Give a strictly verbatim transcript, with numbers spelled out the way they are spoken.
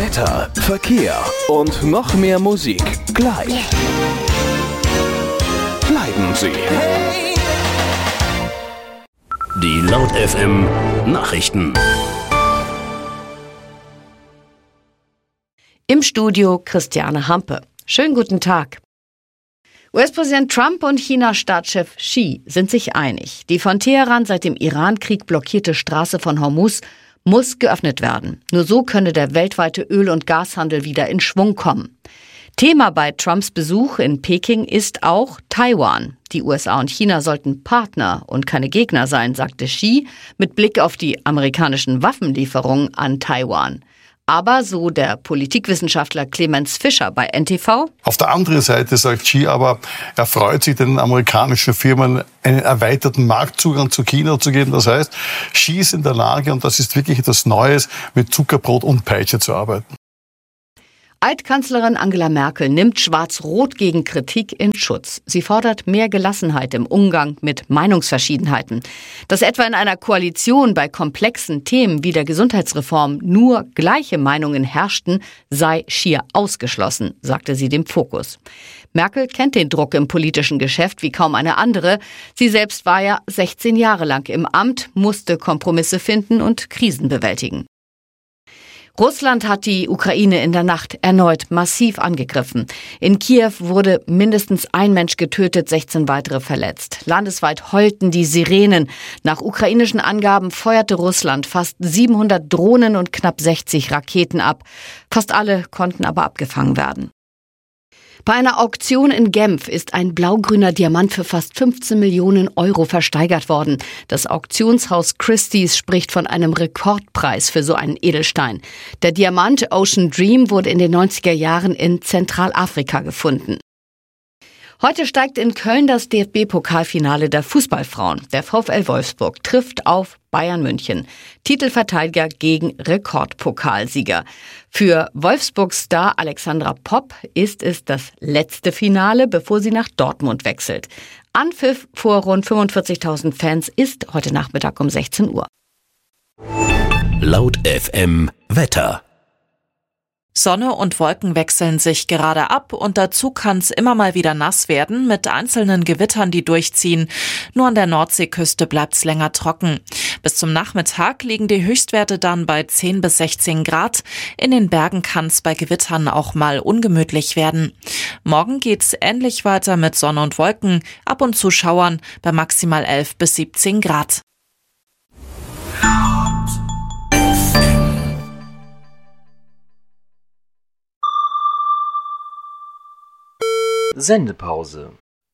Wetter, Verkehr und noch mehr Musik gleich. Bleiben Sie. Die Laut F M Nachrichten. Im Studio Christiane Hampe. Schönen guten Tag. U S-Präsident Trump und China-Staatschef Xi sind sich einig. Die von Teheran seit dem Iran-Krieg blockierte Straße von Hormuz muss geöffnet werden. Nur so könne der weltweite Öl- und Gashandel wieder in Schwung kommen. Thema bei Trumps Besuch in Peking ist auch Taiwan. Die U S A und China sollten Partner und keine Gegner sein, sagte Xi mit Blick auf die amerikanischen Waffenlieferungen an Taiwan. Aber, so der Politikwissenschaftler Clemens Fischer bei N T V: Auf der anderen Seite sagt Xi aber, er freut sich, den amerikanischen Firmen einen erweiterten Marktzugang zu China zu geben. Das heißt, Xi ist in der Lage, und das ist wirklich etwas Neues, mit Zuckerbrot und Peitsche zu arbeiten. Altkanzlerin Angela Merkel nimmt Schwarz-Rot gegen Kritik in Schutz. Sie fordert mehr Gelassenheit im Umgang mit Meinungsverschiedenheiten. Dass etwa in einer Koalition bei komplexen Themen wie der Gesundheitsreform nur gleiche Meinungen herrschten, sei schier ausgeschlossen, sagte sie dem Fokus. Merkel kennt den Druck im politischen Geschäft wie kaum eine andere. Sie selbst war ja sechzehn Jahre lang im Amt, musste Kompromisse finden und Krisen bewältigen. Russland hat die Ukraine in der Nacht erneut massiv angegriffen. In Kiew wurde mindestens ein Mensch getötet, sechzehn weitere verletzt. Landesweit heulten die Sirenen. Nach ukrainischen Angaben feuerte Russland fast siebenhundert Drohnen und knapp sechzig Raketen ab. Fast alle konnten aber abgefangen werden. Bei einer Auktion in Genf ist ein blaugrüner Diamant für fast fünfzehn Millionen Euro versteigert worden. Das Auktionshaus Christie's spricht von einem Rekordpreis für so einen Edelstein. Der Diamant Ocean Dream wurde in den neunziger Jahren in Zentralafrika gefunden. Heute steigt in Köln das D F B-Pokalfinale der Fußballfrauen. Der VfL Wolfsburg trifft auf Bayern München. Titelverteidiger gegen Rekordpokalsieger. Für Wolfsburg-Star Alexandra Popp ist es das letzte Finale, bevor sie nach Dortmund wechselt. Anpfiff vor rund fünfundvierzigtausend Fans ist heute Nachmittag um sechzehn Uhr. Laut F M Wetter. Sonne und Wolken wechseln sich gerade ab und dazu kann es immer mal wieder nass werden mit einzelnen Gewittern, die durchziehen. Nur an der Nordseeküste bleibt's länger trocken. Bis zum Nachmittag liegen die Höchstwerte dann bei zehn bis sechzehn Grad. In den Bergen kann es bei Gewittern auch mal ungemütlich werden. Morgen geht's ähnlich weiter mit Sonne und Wolken, ab und zu Schauern bei maximal elf bis siebzehn Grad. Sendepause.